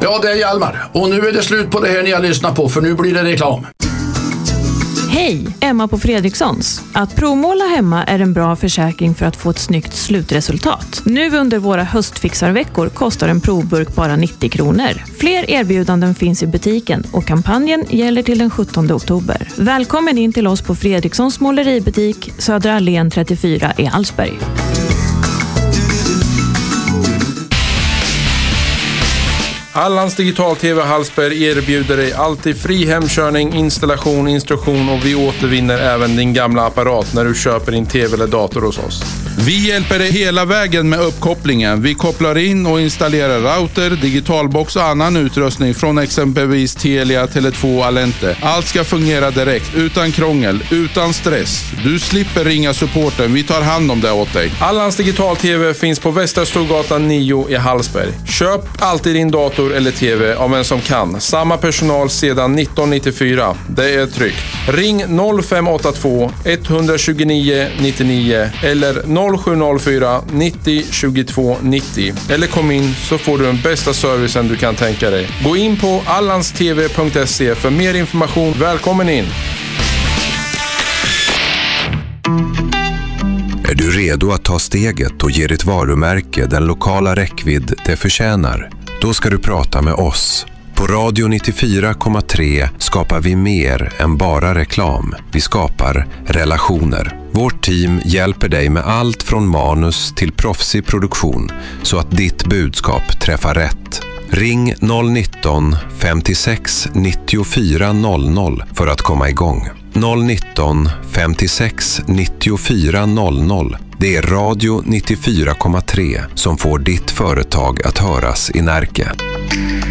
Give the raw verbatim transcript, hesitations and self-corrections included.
Ja, det är Hjalmar. Och nu är det slut på det här ni har lyssnat på, för nu blir det reklam. Hej, Emma på Fredrikssons. Att provmåla hemma är en bra försäkring för att få ett snyggt slutresultat. Nu under våra höstfixarveckor kostar en provburk bara nittio kronor. Fler erbjudanden finns i butiken och kampanjen gäller till den sjuttonde oktober. Välkommen in till oss på Fredrikssons måleributik, Södra Allén trettiofyra i Hallsberg. Allans Digital-T V Hallsberg erbjuder dig alltid fri hemkörning, installation, instruktion och vi återvinner även din gamla apparat när du köper din tv eller dator hos oss. Vi hjälper dig hela vägen med uppkopplingen. Vi kopplar in och installerar router, digitalbox och annan utrustning från exempelvis Telia, Tele två, Alente. Allt ska fungera direkt, utan krångel, utan stress. Du slipper ringa supporten, vi tar hand om det åt dig. Allans Digital-T V finns på Västerstorgatan nio i Hallsberg. Köp alltid din dator eller tv av en som kan. Samma personal sedan nitton nittiofyra. Det är tryggt. Ring noll fem åtta två ett två nio nio nio eller noll sju noll fyra nittio tjugotvå nittio eller kom in så får du den bästa servicen du kan tänka dig. Gå in på allanstv punkt se för mer information. Välkommen in! Är du redo att ta steget och ge ditt varumärke den lokala räckvidd det förtjänar? Då ska du prata med oss. På Radio nittiofyra komma tre skapar vi mer än bara reklam. Vi skapar relationer. Vårt team hjälper dig med allt från manus till proffsig produktion så att ditt budskap träffar rätt. Ring noll nitton femtiosex nittiofyra noll noll för att komma igång. noll nitton femtiosex nittiofyra noll noll. Det är Radio nittiofyra komma tre som får ditt företag att höras i Närke.